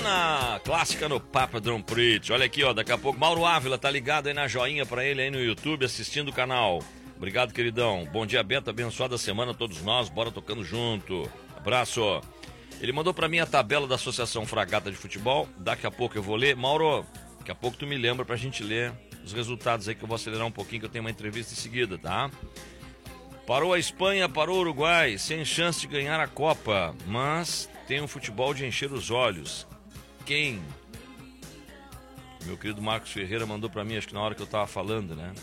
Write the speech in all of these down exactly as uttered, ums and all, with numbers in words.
Na clássica no Papadão Preto. Olha aqui, ó, daqui a pouco Mauro Ávila tá ligado aí na joinha pra ele aí no YouTube, assistindo o canal. Obrigado, queridão. Bom dia, Beto, abençoada semana a todos nós, bora tocando junto. Abraço. Ele mandou pra mim a tabela da Associação Fragata de Futebol, daqui a pouco eu vou ler. Mauro, daqui a pouco tu me lembra pra gente ler os resultados aí, que eu vou acelerar um pouquinho, que eu tenho uma entrevista em seguida, tá? Parou a Espanha, parou o Uruguai, sem chance de ganhar a Copa, mas tem um futebol de encher os olhos. Quem? Meu querido Marcos Ferreira mandou pra mim, acho que na hora que eu tava falando, né?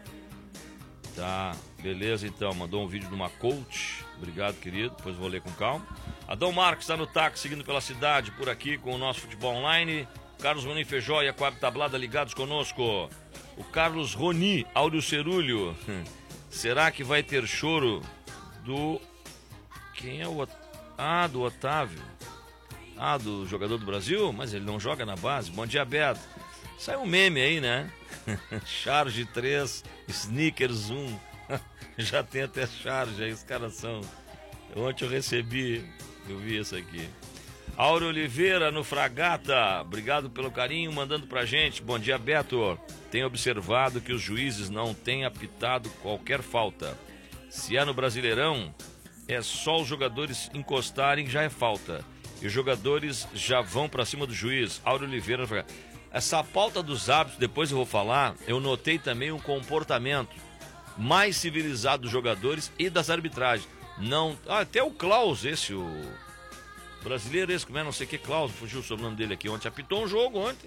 Tá, beleza então, mandou um vídeo de uma coach. Obrigado, querido, depois vou ler com calma. Adão Marcos está no táxi, seguindo pela cidade, por aqui com o nosso futebol online. Carlos Roni Feijó e a Coab Tablada ligados conosco. O Carlos Roni, Áureo Cerulho. Será que vai ter choro do... Quem é o... Ah, do Otávio. Ah, do jogador do Brasil? Mas ele não joga na base. Bom dia, Beto. Sai um meme aí, né? Charge três, Snickers um. Já tem até charge aí, os caras são... Ontem eu recebi, eu vi isso aqui. Áureo Oliveira no Fragata, obrigado pelo carinho, mandando pra gente. Bom dia, Beto. Tenho observado que os juízes não têm apitado qualquer falta. Se é no Brasileirão, é só os jogadores encostarem, já é falta. E os jogadores já vão pra cima do juiz. Áureo Oliveira no Fragata. Essa pauta dos hábitos, depois eu vou falar, eu notei também um comportamento mais civilizado dos jogadores e das arbitragens. Não, ah, até o Klaus, esse, o brasileiro esse, como é, não sei o que, Klaus, fugiu o sobrenome dele aqui ontem, apitou um jogo ontem.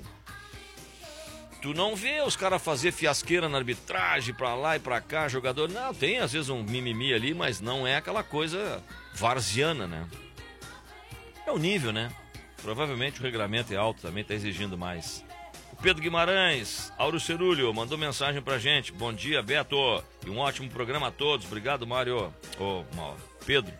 Tu não vê os caras fazer fiasqueira na arbitragem, pra lá e pra cá, jogador, não, tem às vezes um mimimi ali, mas não é aquela coisa varziana, né? É o nível, né? Provavelmente o regulamento é alto também, tá exigindo mais. O Pedro Guimarães, Áureo Cerulho, mandou mensagem pra gente. Bom dia, Beto, e um ótimo programa a todos. Obrigado, Mário. Ô, oh, Pedro,